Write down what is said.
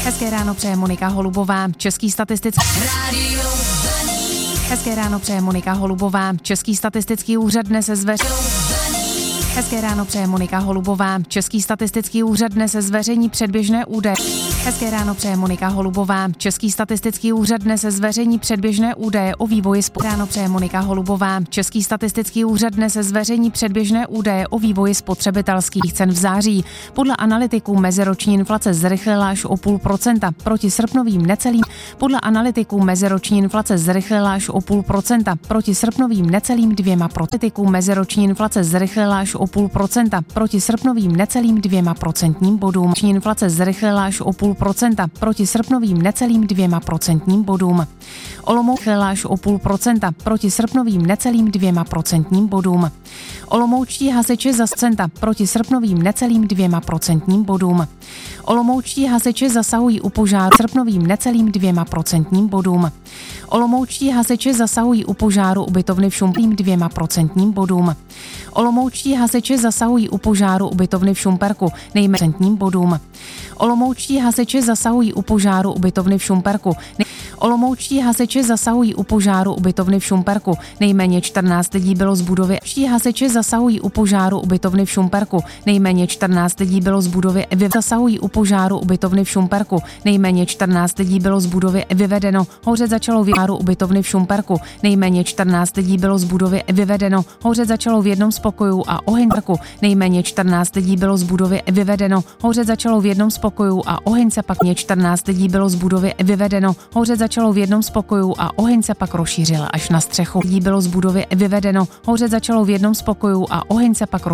Hezké ráno přeje Monika Holubová, Český statistický Rádio Hezké ráno přeje Monika Holubová, Český statistický úřad dnes Hezké ráno přeje Monika Holubová, Český statistický úřad dnes zveřejní předběžné údaje. Hezké ráno přeje Monika Holubová, Český statistický úřad dnes zveřejní předběžné údaje o vývoji ráno přeje Monika Holubová, Český statistický úřad dnes zveřejní předběžné údaje o vývoji spotřebitelských cen v září. Podle analytiků meziroční inflace zrychlila až o 0,5% proti srpnovým necelým. Podle analytiků meziroční inflace zrychlila až o 0,5% proti srpnovým necelým 2%. Meziroční inflace zrychlila až o 0,5% proti srpnovým necelým 2% bodům. Inflace zrychlila až o 0,5% proti srpnovým necelým 2% bodům. Olomouc zrychlila až o 0,5% proti srpnovým necelým 2% bodům. Olomoučtí hasiči za centa proti srpnovým necelým 2% bodům. Olomoučtí hasiči zasahují u požáru srpnovým necelým 2% bodům. Olomoučtí hasiči zasahují u požáru ubytovny v Šumperku 2% bodům. Olomoučtí hasiči zasahují u požáru ubytovny v Šumperku nejméně bodům. Olomoučtí hasiči zasahují u požáru ubytovny v Šumperku. Olomoučtí hasiči zasahují u požáru ubytovny v Šumperku. Nejméně 14 lidí bylo z budovy. Hasiči zasahují u požáru ubytovny v Šumperku. Nejméně 14 lidí bylo z budovy. Zasahují u požáru ubytovny v Šumperku. Nejméně 14 lidí bylo z budovy vyvedeno. Hoře začalo v požáru ubytovny v Šumperku. Nejméně 14 lidí bylo z budovy vyvedeno. Hoře začalo v jednom z pokojů a oheň parku. Nejméně 14 lidí bylo z budovy vyvedeno. Hoře začalo v jednom z pokojů a oheň se pak 14 lidí bylo z budovy vyvedeno. Hoře začalo v jednom z pokojů a oheň se pak rozšířil až na střechu. Lidí bylo z budovy vyvedeno. Hoře začalo v jednom z pokojů a oheň se pak